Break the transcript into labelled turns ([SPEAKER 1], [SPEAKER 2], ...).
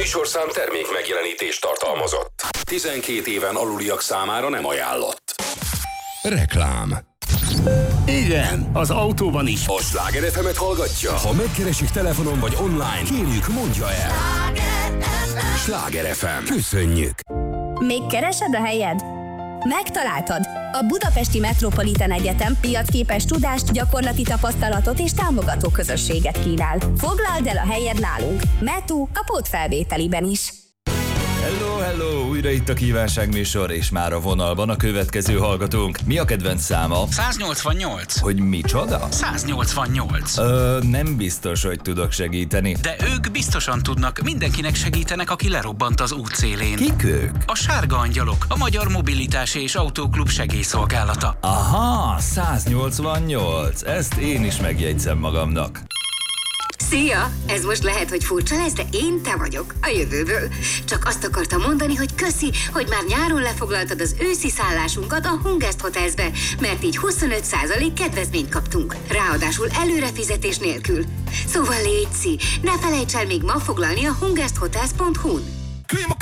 [SPEAKER 1] műsorszám termék megjelenítést tartalmazott. 12 éven aluliak számára nem ajánlott. Reklám.
[SPEAKER 2] Igen, az autóban is.
[SPEAKER 1] A Sláger FM-et hallgatja? Ha megkeresik telefonon vagy online, kérjük, mondja el. Sláger FM. Köszönjük.
[SPEAKER 3] Még keresed a helyed? Megtaláltad! A Budapesti Metropolitan Egyetem piacképes tudást, gyakorlati tapasztalatot és támogató közösséget kínál. Foglald el a helyed nálunk. Metu a pótfelvételiben is.
[SPEAKER 4] Hello, hello! Újra itt a kívánságműsor, és már a vonalban a következő hallgatónk. Mi a kedvenc száma?
[SPEAKER 5] 188.
[SPEAKER 4] Hogy micsoda?
[SPEAKER 5] 188.
[SPEAKER 4] Nem biztos, hogy tudok segíteni.
[SPEAKER 5] De ők biztosan tudnak, mindenkinek segítenek, aki lerobbant az útszélén.
[SPEAKER 4] Kik ők?
[SPEAKER 5] A Sárga Angyalok, a Magyar Mobilitási és Autóklub segélyszolgálata.
[SPEAKER 4] Aha, 188. Ezt én is megjegyzem magamnak.
[SPEAKER 6] Szia! Ez most lehet, hogy furcsa lesz, de én te vagyok, a jövőből. Csak azt akartam mondani, hogy köszi, hogy már nyáron lefoglaltad az őszi szállásunkat a Hungest Hotelsbe, mert így 25% kedvezményt kaptunk. Ráadásul előrefizetés nélkül. Szóval létszi, ne felejts el még ma foglalni a hungesthotels.hu-n.